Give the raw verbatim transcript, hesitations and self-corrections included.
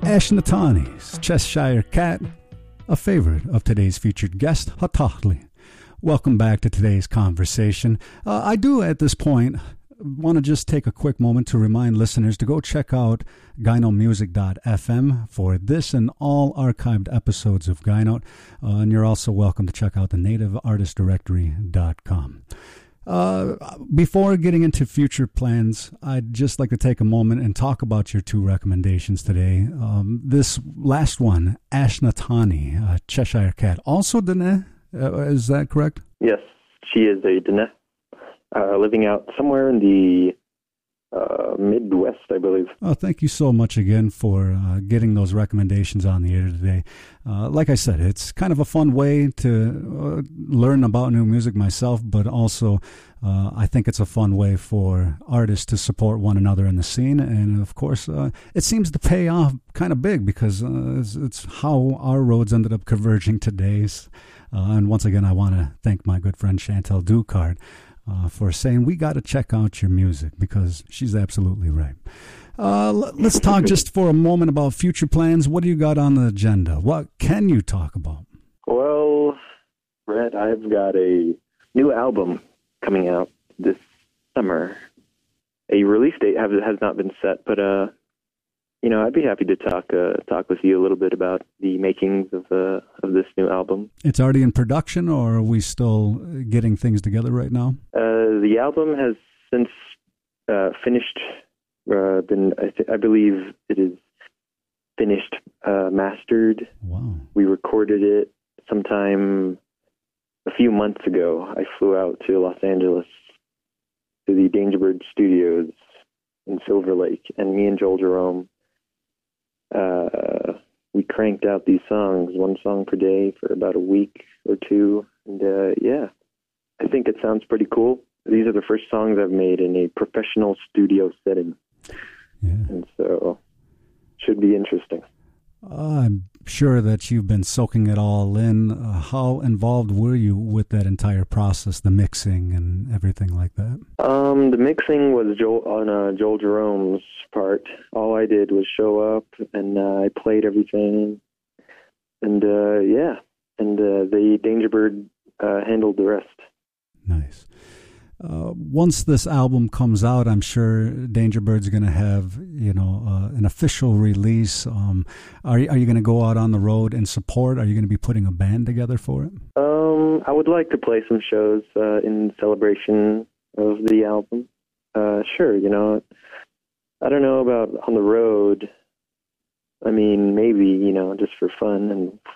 Ashnatani's Cheshire Cat, a favorite of today's featured guest, Hatahli. Welcome back to today's conversation. Uh, I do, at this point, want to just take a quick moment to remind listeners to go check out gyno music dot f m for this and all archived episodes of Gyno. Uh, and you're also welcome to check out the native artist directory dot com. Uh, before getting into future plans, I'd just like to take a moment and talk about your two recommendations today. Um, this last one, Ashnatani, uh, Cheshire Cat, also Dene, uh, is that correct? Yes, she is a Dene, uh, living out somewhere in the uh, Midwest, I believe. Oh, thank you so much again for uh, getting those recommendations on the air today. Uh, like I said, it's kind of a fun way to uh, learn about new music myself, but also uh, I think it's a fun way for artists to support one another in the scene. And of course, uh, it seems to pay off kind of big because uh, it's, it's how our roads ended up converging today. Uh, and once again, I want to thank my good friend Chantel Ducard Uh, for saying we got to check out your music, because she's absolutely right. Uh, l- let's talk just for a moment about future plans. What do you got on the agenda? What can you talk about? Well, Brett, I've got a new album coming out this summer. A release date have, has not been set, but uh, you know, I'd be happy to talk uh, talk with you a little bit about the makings of uh, of this new album. It's already in production, or are we still getting things together right now? Uh, the album has since uh, finished. Uh, been I, th- I believe it is finished, uh, mastered. Wow. We recorded it sometime a few months ago. I flew out to Los Angeles to the Dangerbird Studios in Silver Lake, and me and Joel Jerome. Uh, we cranked out these songs, one song per day, for about a week or two. And, uh, yeah, I think it sounds pretty cool. These are the first songs I've made in a professional studio setting. Yeah. And so, should be interesting. I'm sure that you've been soaking it all in. Uh, how involved were you with that entire process, the mixing and everything like that? Um, the mixing was Joel, on uh, Joel Jerome's part. All I did was show up, and uh, I played everything. And, uh, yeah, and uh, the Dangerbird uh, handled the rest. Nice. Uh, once this album comes out, I'm sure Dangerbird's going to have, you know, uh, an official release. Um, are are you going to go out on the road and support? Are you going to be putting a band together for it? Um, I would like to play some shows uh, in celebration of the album. Uh, sure, you know, I don't know about on the road. I mean, maybe, you know, just for fun and